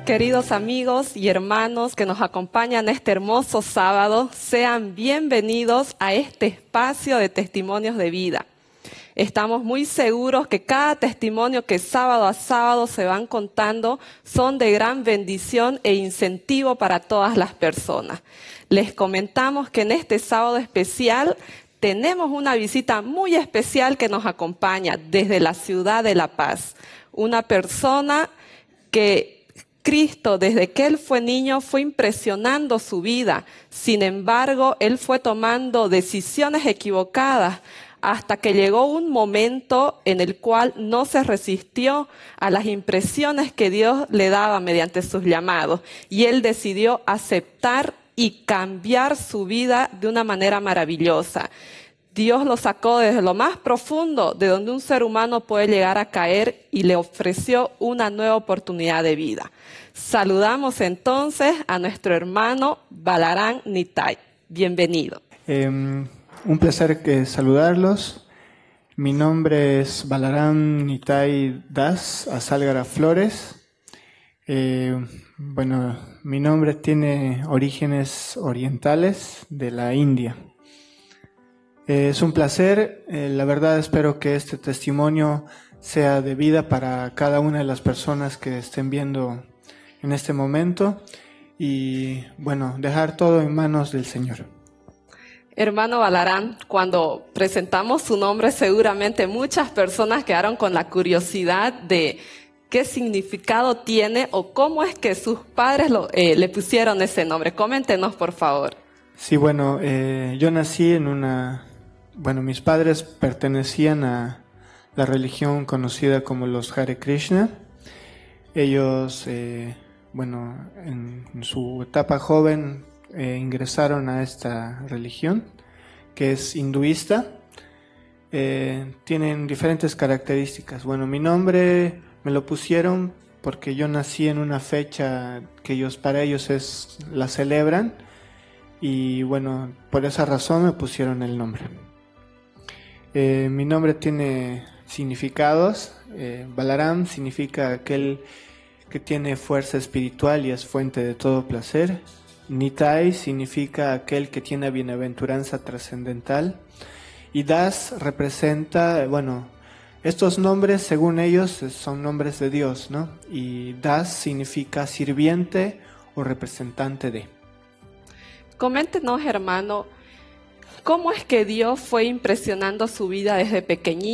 Queridos amigos y hermanos que nos acompañan este hermoso sábado, sean bienvenidos a este espacio de testimonios de vida. Estamos muy seguros que cada testimonio que sábado a sábado se van contando son de gran bendición e incentivo para todas las personas. Les comentamos que en este sábado especial tenemos una visita muy especial que nos acompaña desde la ciudad de La Paz. Una persona que Cristo, desde que él fue niño, fue impresionando su vida. Sin embargo, él fue tomando decisiones equivocadas hasta que llegó un momento en el cual no se resistió a las impresiones que Dios le daba mediante sus llamados. Y él decidió aceptar y cambiar su vida de una manera maravillosa. Dios lo sacó desde lo más profundo de donde un ser humano puede llegar a caer y le ofreció una nueva oportunidad de vida. Saludamos entonces a nuestro hermano Balarán Nitai. Bienvenido. Un placer saludarlos. Mi nombre es Balarán Nitai Das Asálgara Flores. Mi nombre tiene orígenes orientales de la India. Es un placer, la verdad espero que este testimonio sea de vida para cada una de las personas que estén viendo en este momento y dejar todo en manos del Señor. Hermano Balarán, cuando presentamos su nombre seguramente muchas personas quedaron con la curiosidad de qué significado tiene o cómo es que sus padres le pusieron ese nombre. Coméntenos, por favor. Sí, yo nací mis padres pertenecían a la religión conocida como los Hare Krishna. Ellos, en su etapa joven ingresaron a esta religión, que es hinduista. Tienen diferentes características. Mi nombre me lo pusieron porque yo nací en una fecha que para ellos la celebran. Y por esa razón me pusieron el nombre. Mi nombre tiene significados. Balaram significa aquel que tiene fuerza espiritual y es fuente de todo placer. Nitai significa aquel que tiene bienaventuranza trascendental. Y Das representa, estos nombres según ellos son nombres de Dios, ¿no? Y Das significa sirviente o representante de. Coméntenos, hermano, ¿cómo es que Dios fue impresionando su vida desde pequeñito?